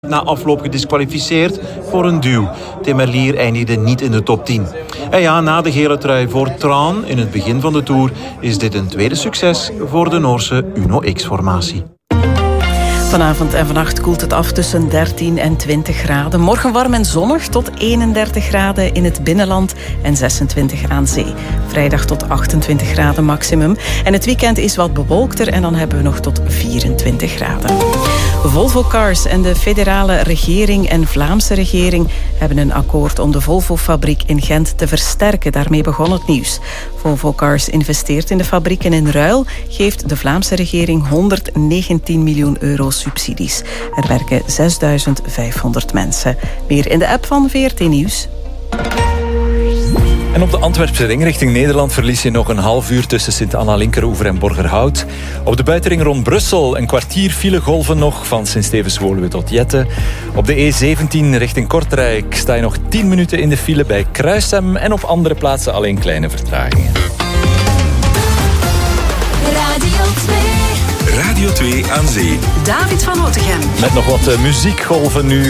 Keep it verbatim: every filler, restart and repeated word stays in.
Na afloop gedisqualificeerd voor een duw. Tim Merlier eindigde niet in de top tien. En ja, na de gele trui voor Traan in het begin van de Tour is dit een tweede succes voor de Noorse Uno X-formatie. Vanavond en vannacht koelt het af tussen dertien en twintig graden. Morgen warm en zonnig tot eenendertig graden in het binnenland en zesentwintig aan zee. Vrijdag tot achtentwintig graden maximum. En het weekend is wat bewolkter en dan hebben we nog tot vierentwintig graden. Volvo Cars en de federale regering en Vlaamse regering hebben een akkoord om de Volvo-fabriek in Gent te versterken. Daarmee begon het nieuws. Volvo Cars investeert in de fabriek en in ruil geeft de Vlaamse regering honderdnegentien miljoen euro subsidies. Er werken zesduizend vijfhonderd mensen. Meer in de app van V R T Nieuws. En op de Antwerpse ring richting Nederland verlies je nog een half uur tussen Sint-Anna-Linkeroever en Borgerhout. Op de buitenring rond Brussel een kwartier file golven nog van Sint-Stevens-Woluwe tot Jette. Op de E zeventien richting Kortrijk sta je nog tien minuten in de file bij Kruisem en op andere plaatsen alleen kleine vertragingen. Radio twee. Radio twee aan zee. David van Otegem. Met nog wat uh, muziekgolven nu.